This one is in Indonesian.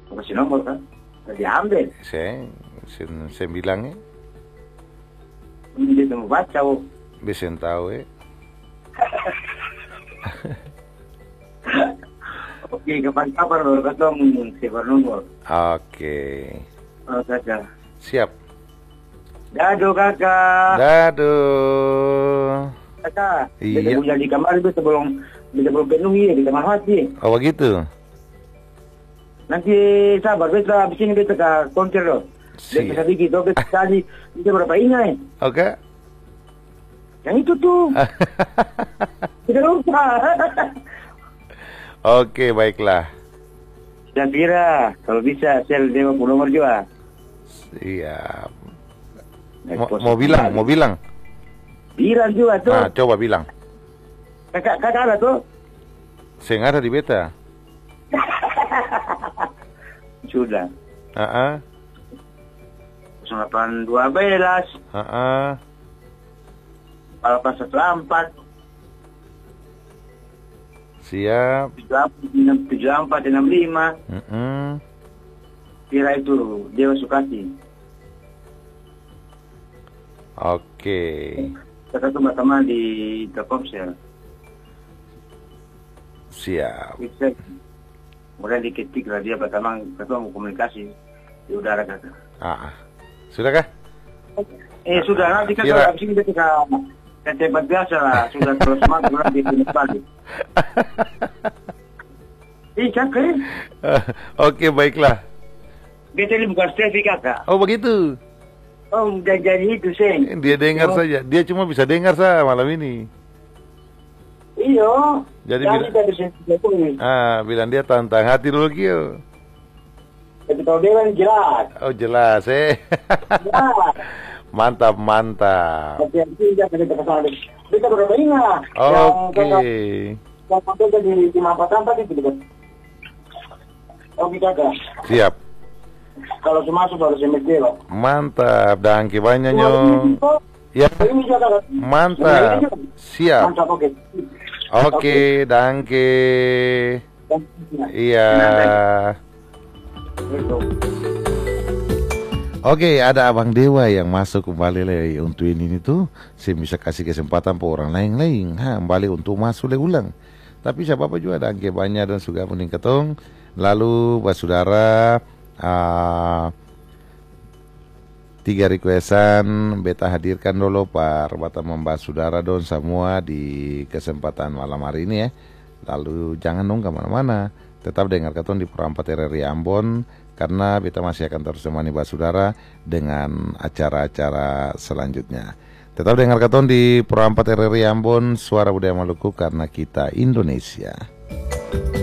Kasih nomor kan? Diambil. Saya bilangnya. Dia mau baca. Bisa tahu Oke, kapan-kapan baru ketemu sebar nomor. Oke. Oh, kakak. Siap. Dado kakak. Dado. Kakak. Iya. Kita di kamar itu sebelum penuh ya di kamar mati. Oh begitu. Nanti sabar, beta habis ini beta ke konser loh. Beta sedikit, beta tadi bisa berapa ingat? Oke. Yang itu tuh. Tidak lupa. Oke, baiklah. Saya kira kalau bisa sel 50 nomor juga. Siap. Mau bilang. Bilang juga tuh. Nah, coba bilang. Kakak ada tuh. Saya nggak ada di beta. Sudah. 0812. 814. Siap. 7465. Kira itu Dewa Sukati. Oke. Kita cuma teman di Telkomsel. Siap. Kemudian diketik lah dia pertama ketemu komunikasi di udara kata. Sudah kah? Sudah nanti kan kalau habis ini kita tempat biasa lah. Sudah terus semangat di sini balik. Kakak. Oke, baiklah. Beta ini bukan Steffi kakak. Oh begitu. Oh jadi itu Seng. Dia dengar saja. Dia cuma bisa dengar saja malam ini. Iya. Jadi bilang dia tantang hati dulu Kio. Tapi kalau dia kan jelas. Oh jelas Jelas. Mantap. Kita berapa ingat? Oke. Yang kita di 544 itu dekat. Oke kakak. Siap. Kalau masuk baru semester loh. Mantap, dangke banyak nyong. Ya. Mantap. Siap. Mantap, oke. Oke, dangke. Iya. Oke, ada Abang Dewa yang masuk kembali lagi untuk ini tuh. Saya bisa kasih kesempatan ke orang lain-lain, kembali untuk masuk lagi ulang. Tapi siapa apa juga dangke banyak dan sudah mending ketong. Lalu, saudara. 3 requestan beta hadirkan dulu par bata membahas saudara don semua di kesempatan malam hari ini ya. Lalu jangan dong kemana-mana, tetap dengar keton di Pro 4 RRI Ambon karena beta masih akan terus menemani bahas saudara dengan acara-acara selanjutnya. Tetap dengar keton di Pro 4 RRI Ambon, suara budaya Maluku karena kita Indonesia.